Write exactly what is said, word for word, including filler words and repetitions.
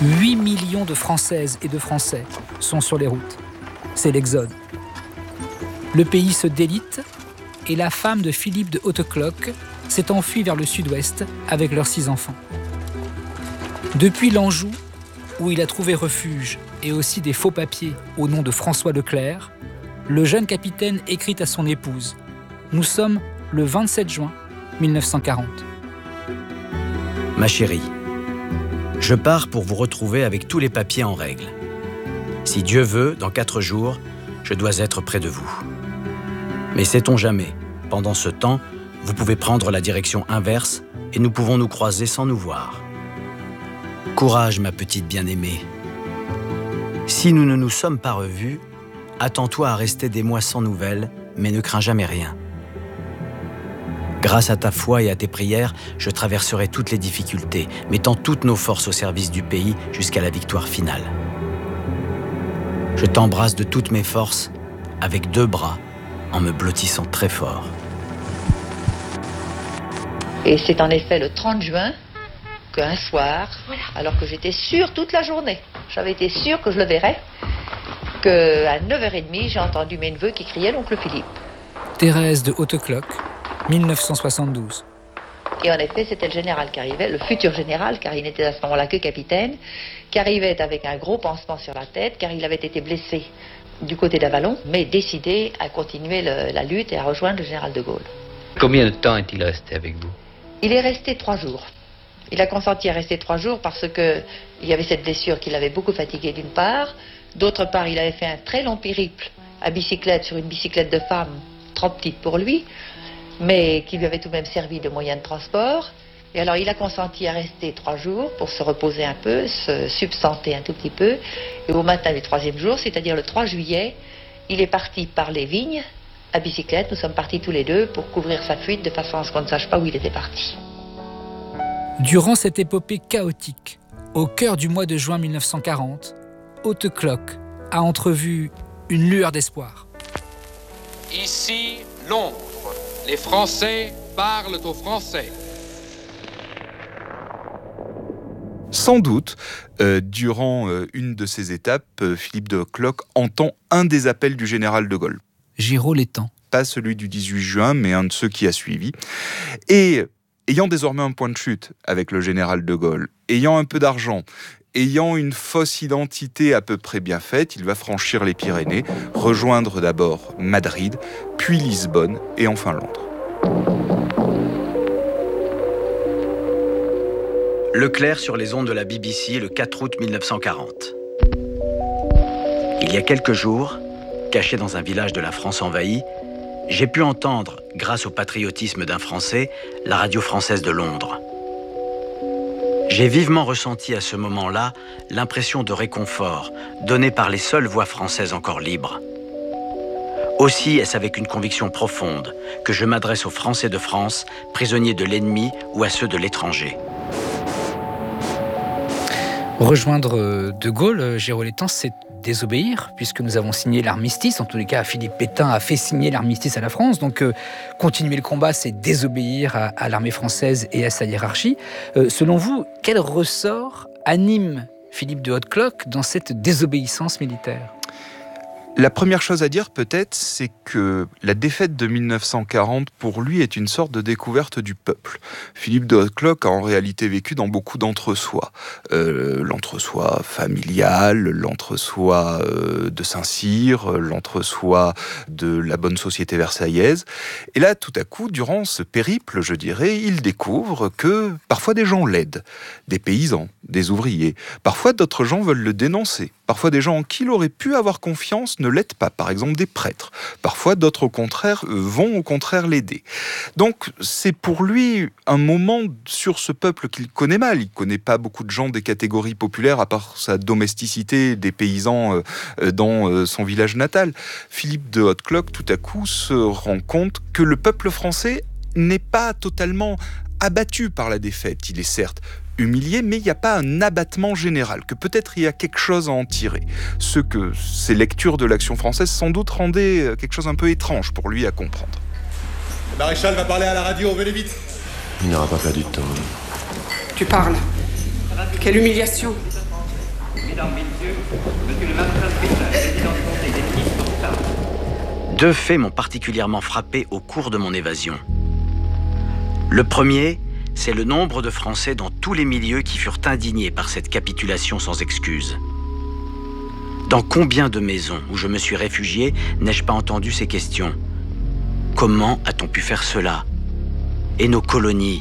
huit millions de Françaises et de Français sont sur les routes. C'est l'exode. Le pays se délite et la femme de Philippe de Hautecloque s'est enfuie vers le sud-ouest avec leurs six enfants. Depuis l'Anjou, où il a trouvé refuge et aussi des faux papiers au nom de François Leclerc, le jeune capitaine écrit à son épouse « Nous sommes le vingt-sept juin mille neuf cent quarante. Ma chérie, je pars pour vous retrouver avec tous les papiers en règle. Si Dieu veut, dans quatre jours, je dois être près de vous. Mais sait-on jamais, pendant ce temps, vous pouvez prendre la direction inverse et nous pouvons nous croiser sans nous voir. Courage, ma petite bien-aimée. Si nous ne nous sommes pas revus, attends-toi à rester des mois sans nouvelles, mais ne crains jamais rien. Grâce à ta foi et à tes prières, je traverserai toutes les difficultés, mettant toutes nos forces au service du pays jusqu'à la victoire finale. Je t'embrasse de toutes mes forces, avec deux bras, en me blottissant très fort. Et c'est en effet le trente juin qu'un soir, alors que j'étais sûre toute la journée, j'avais été sûre que je le verrais, qu'à neuf heures trente, j'ai entendu mes neveux qui criaient l'oncle Philippe. Thérèse de Hautecloque, mille neuf cent soixante-douze. Et en effet, c'était le général qui arrivait, le futur général, car il n'était à ce moment-là que capitaine, qui arrivait avec un gros pansement sur la tête, car il avait été blessé du côté d'Avallon, mais décidé à continuer le, la lutte et à rejoindre le général de Gaulle. Combien de temps est-il resté avec vous? Il est resté trois jours. Il a consenti à rester trois jours parce qu'il y avait cette blessure qui l'avait beaucoup fatigué d'une part. D'autre part, il avait fait un très long périple à bicyclette sur une bicyclette de femme, trop petite pour lui, mais qui lui avait tout de même servi de moyen de transport. Et alors il a consenti à rester trois jours pour se reposer un peu, se substanter un tout petit peu. Et au matin du troisième jour, c'est-à-dire le trois juillet, il est parti par les vignes à bicyclette. Nous sommes partis tous les deux pour couvrir sa fuite de façon à ce qu'on ne sache pas où il était parti. Durant cette épopée chaotique, au cœur du mois de juin mille neuf cent quarante, Hautecloque a entrevu une lueur d'espoir. Ici, Londres. Les Français parlent aux Français. Sans doute, euh, durant euh, une de ces étapes, euh, Philippe de Hautecloque entend un des appels du général de Gaulle. Giraud l'étang. Pas celui du dix-huit juin, mais un de ceux qui a suivi. Et ayant désormais un point de chute avec le général de Gaulle, ayant un peu d'argent, ayant une fausse identité à peu près bien faite, il va franchir les Pyrénées, rejoindre d'abord Madrid, puis Lisbonne et enfin Londres. Leclerc sur les ondes de la B B C le quatre août mille neuf cent quarante. Il y a quelques jours, caché dans un village de la France envahie, j'ai pu entendre, grâce au patriotisme d'un Français, la radio française de Londres. J'ai vivement ressenti à ce moment-là l'impression de réconfort donnée par les seules voix françaises encore libres. Aussi est-ce avec une conviction profonde que je m'adresse aux Français de France, prisonniers de l'ennemi ou à ceux de l'étranger. Rejoindre De Gaulle, Giraud l'étang, c'est désobéir, puisque nous avons signé l'armistice. En tous les cas, Philippe Pétain a fait signer l'armistice à la France. Donc, euh, continuer le combat, c'est désobéir à, à l'armée française et à sa hiérarchie. Euh, selon vous, quel ressort anime Philippe de Hautecloque dans cette désobéissance militaire ? La première chose à dire peut-être, c'est que la défaite de mille neuf cent quarante pour lui est une sorte de découverte du peuple. Philippe de Hautecloque a en réalité vécu dans beaucoup d'entre-soi. Euh, l'entre-soi familial, l'entre-soi euh, de Saint-Cyr, l'entre-soi de la bonne société versaillaise. Et là, tout à coup, durant ce périple, je dirais, il découvre que parfois des gens l'aident, des paysans, des ouvriers. Parfois, d'autres gens veulent le dénoncer. Parfois, des gens en qui il aurait pu avoir confiance ne l'aident pas, par exemple des prêtres. Parfois, d'autres, au contraire, vont au contraire l'aider. Donc, c'est pour lui un moment sur ce peuple qu'il connaît mal. Il ne connaît pas beaucoup de gens des catégories populaires, à part sa domesticité des paysans dans son village natal. Philippe de Hautecloque, tout à coup, se rend compte que le peuple français n'est pas totalement abattu par la défaite. Il est certes humilié, mais il n'y a pas un abattement général, que peut-être il y a quelque chose à en tirer. Ce que ces lectures de l'action française sans doute rendaient quelque chose un peu étrange pour lui à comprendre. Le maréchal va parler à la radio, venez vite. Il n'aura pas perdu de temps. Tu parles. Quelle humiliation. Deux faits m'ont particulièrement frappé au cours de mon évasion. Le premier, c'est le nombre de Français dans tous les milieux qui furent indignés par cette capitulation sans excuse. Dans combien de maisons où je me suis réfugié n'ai-je pas entendu ces questions? Comment a-t-on pu faire cela? Et nos colonies,